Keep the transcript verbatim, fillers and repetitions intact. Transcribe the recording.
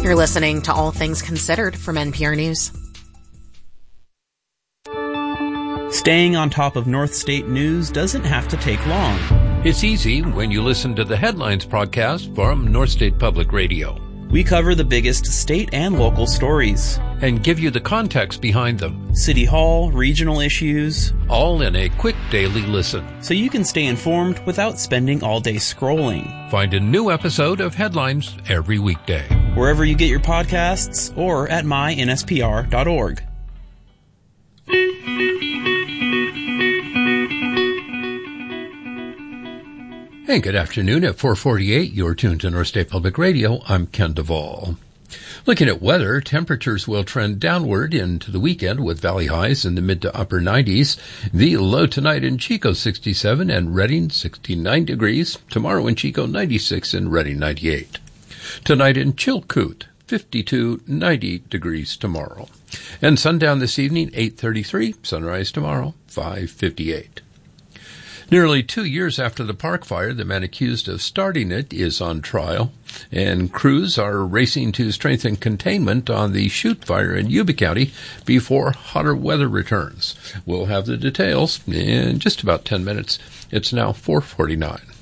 You're listening to All Things Considered from N P R News. Staying on top of North State news doesn't have to take long. It's easy when you listen to the Headlines podcast from North State Public Radio. We cover the biggest state and local stories and give you the context behind them. City Hall, regional issues, all in a quick daily listen. So you can stay informed without spending all day scrolling. Find a new episode of Headlines every weekday, wherever you get your podcasts or at my N S P R dot org. Hey, good afternoon. At four forty-eight, you're tuned to North State Public Radio. I'm Ken Duvall. Looking at weather, temperatures will trend downward into the weekend with valley highs in the mid to upper nineties. The low tonight in Chico, sixty-seven, and Redding, sixty-nine degrees. Tomorrow in Chico, ninety-six, and Redding, ninety-eight. Tonight in Chilkoot, fifty-two, ninety degrees tomorrow. And sundown this evening, eight thirty-three. Sunrise tomorrow, five fifty-eight. Nearly two years after the Park Fire, the man accused of starting it is on trial, and crews are racing to strengthen containment on the Chute Fire in Yuba County before hotter weather returns. We'll have the details in just about ten minutes. It's now four forty-nine.